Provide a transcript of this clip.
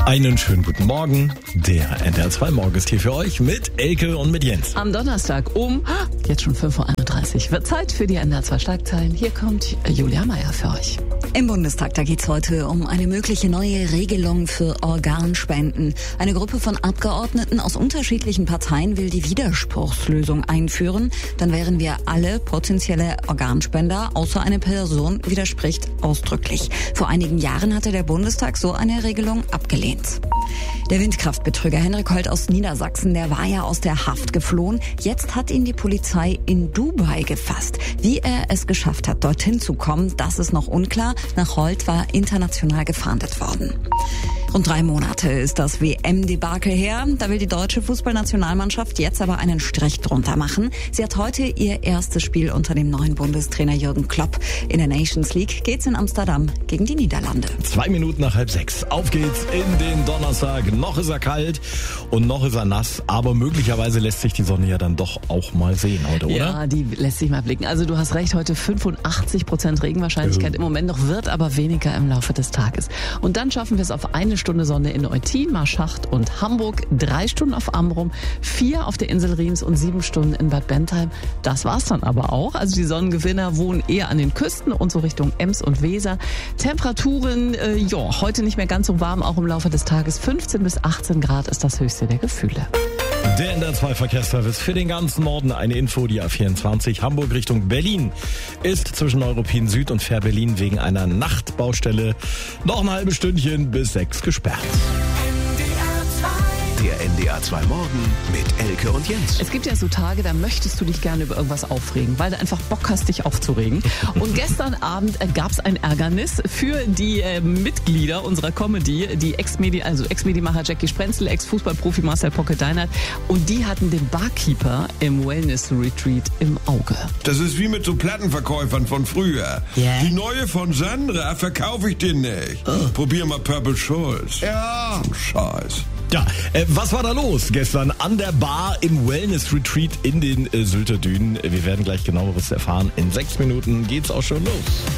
Einen schönen guten Morgen. Der NDR 2 Morgen ist hier für euch mit Elke und mit Jens. Am Donnerstag jetzt schon 5.31 Uhr, wird Zeit für die NDR 2 Schlagzeilen. Hier kommt Julia Meyer für euch. Im Bundestag, da geht's heute um eine mögliche neue Regelung für Organspenden. Eine Gruppe von Abgeordneten aus unterschiedlichen Parteien will die Widerspruchslösung einführen. Dann wären wir alle potenzielle Organspender, außer eine Person widerspricht ausdrücklich. Vor einigen Jahren hatte der Bundestag so eine Regelung abgelehnt. Der Windkraftbetrüger Henrik Holt aus Niedersachsen, der war ja aus der Haft geflohen. Jetzt hat ihn die Polizei in Dubai gefasst. Wie er es geschafft hat, dorthin zu kommen, das ist noch unklar. Nach Holt war international gefahndet worden. Rund 3 Monate ist das WM-Debakel her. Da will die deutsche Fußballnationalmannschaft jetzt aber einen Strich drunter machen. Sie hat heute ihr erstes Spiel unter dem neuen Bundestrainer Jürgen Klopp. In der Nations League geht's in Amsterdam gegen die Niederlande. 2 Minuten nach 5:30. Auf geht's in den Donnerstag. Noch ist er kalt und noch ist er nass. Aber möglicherweise lässt sich die Sonne ja dann doch auch mal sehen heute, oder? Ja, die lässt sich mal blicken. Also du hast recht, heute 85% Regenwahrscheinlichkeit. Im Moment noch, wird aber weniger im Laufe des Tages. Und dann schaffen wir es auf 1 Stunde Sonne in Eutin, Marschacht und Hamburg, 3 Stunden auf Amrum, 4 auf der Insel Riems und 7 Stunden in Bad Bentheim. Das war's dann aber auch. Also die Sonnengewinner wohnen eher an den Küsten und so Richtung Ems und Weser. Temperaturen, heute nicht mehr ganz so warm, auch im Laufe des Tages. 15 bis 18 Grad ist das höchste der Gefühle. Der NDR 2 Verkehrsservice für den ganzen Norden. Eine Info, die A24 Hamburg Richtung Berlin ist zwischen Neuruppin Süd und Fähr-Berlin wegen einer Nachtbaustelle noch ein halbes Stündchen bis 6 gesperrt. Der NDR 2 Morgen mit Elke und Jens. Es gibt ja so Tage, da möchtest du dich gerne über irgendwas aufregen, weil du einfach Bock hast, dich aufzuregen. Und gestern Abend gab es ein Ärgernis für die Mitglieder unserer Comedy, die Ex-Medimacher Jackie Sprenzel, Ex-Fußballprofi Marcel Pocke-Deinert, und die hatten den Barkeeper im Wellness-Retreat im Auge. Das ist wie mit so Plattenverkäufern von früher. Ja. Die neue von Sandra verkaufe ich dir nicht. Probier mal Purple Schulz. Ja. Scheiß. Ja, was war da los gestern an der Bar im Wellness-Retreat in den Sylter Dünen? Wir werden gleich genaueres erfahren. In 6 Minuten geht's auch schon los.